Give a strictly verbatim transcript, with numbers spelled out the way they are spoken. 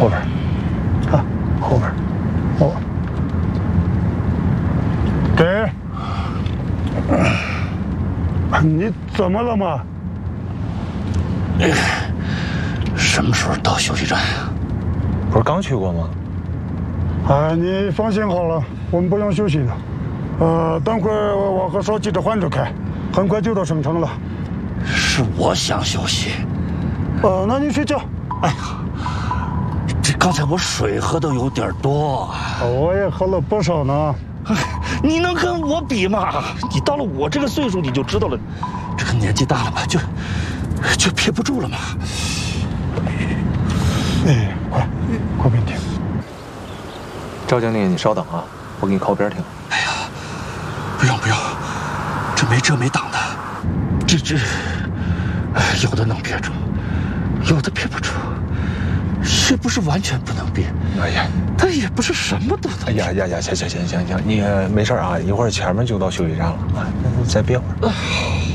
后边，啊，后边，哦，给。你怎么了嘛？ 什么时候到休息站呀？ 不是刚去过吗？ 哎，你放心好了，我们不用休息的。呃，等会儿我和手机的换着开，很快就到省城了。 是我想休息。 呃，那你睡觉。 哎呀，这刚才我水喝的有点多， 我也喝了不少呢。 你能跟我比吗？你到了我这个岁数，你就知道了，这个年纪大了吧，就就憋不住了嘛。 哎，快，快别停！ 赵经理，你稍等啊，我给你靠边停。 哎呀，不用不用，这没遮没挡的，这这，有的能憋住，有的憋不住，也不是完全不能憋。 哎呀， 他也不是什么都能。 哎呀呀呀，行行行行行，你没事啊，一会儿前面就到休息站了啊，再憋会儿。